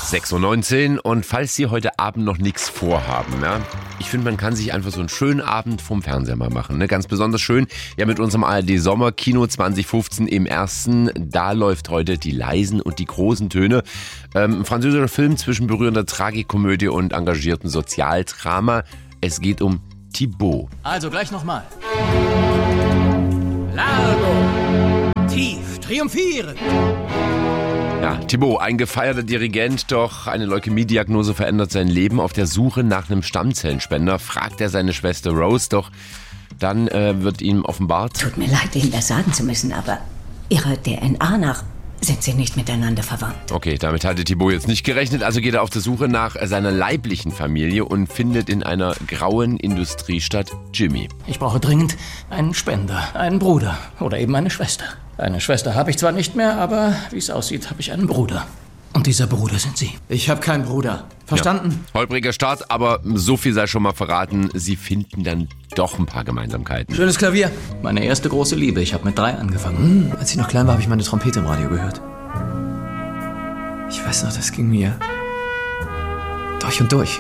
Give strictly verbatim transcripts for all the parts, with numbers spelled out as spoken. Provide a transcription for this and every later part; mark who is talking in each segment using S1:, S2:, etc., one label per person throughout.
S1: sechs Uhr neunzehn und falls Sie heute Abend noch nichts vorhaben, ja, ich finde, man kann sich einfach so einen schönen Abend vom Fernseher mal machen. Ne? Ganz besonders schön, ja, mit unserem A R D Sommerkino zwanzig fünfzehn im ersten. Da läuft heute die leisen und die großen Töne. Ähm, ein französischer Film zwischen berührender Tragikomödie und engagiertem Sozialdrama. Es geht um Thibaut.
S2: Also gleich nochmal. Largo. Tief, triumphierend.
S1: Ja, Thibaut, ein gefeierter Dirigent, doch eine Leukämie-Diagnose verändert sein Leben. Auf der Suche nach einem Stammzellenspender fragt er seine Schwester Rose, doch dann äh, wird ihm offenbart...
S3: Tut mir leid, Ihnen das sagen zu müssen, aber Ihrer D N A nach sind Sie nicht miteinander verwandt.
S1: Okay, damit hatte Thibaut jetzt nicht gerechnet, also geht er auf der Suche nach seiner leiblichen Familie und findet in einer grauen Industriestadt Jimmy.
S2: Ich brauche dringend einen Spender, einen Bruder oder eben eine Schwester. Eine Schwester habe ich zwar nicht mehr, aber wie es aussieht, habe ich einen Bruder. Und dieser Bruder sind Sie. Ich habe keinen Bruder. Verstanden?
S1: Ja. Holpriger Start, aber so viel sei schon mal verraten, Sie finden dann doch ein paar Gemeinsamkeiten.
S2: Schönes Klavier. Meine erste große Liebe. Ich habe mit drei angefangen.
S4: Hm, als ich noch klein war, habe ich meine Trompete im Radio gehört. Ich weiß noch, das ging mir durch und durch.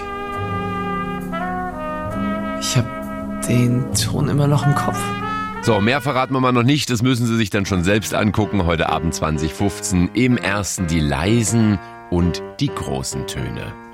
S4: Ich habe den Ton immer noch im Kopf.
S1: So, mehr verraten wir mal noch nicht, das müssen Sie sich dann schon selbst angucken. Heute Abend zwanzig fünfzehn im ersten die leisen und die großen Töne.